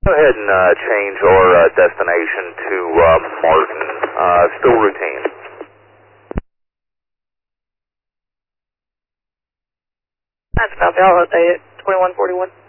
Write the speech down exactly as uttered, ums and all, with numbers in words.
Go ahead and uh, change our uh, destination to uh, Martin. Uh, still routine. That's copy. I'll update it. twenty-one forty-one.